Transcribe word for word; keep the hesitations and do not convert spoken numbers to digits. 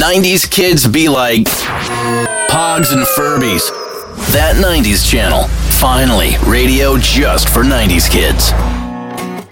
nineties kids be like Pogs and Furbies. That nineties channel. Finally, radio just for nineties kids.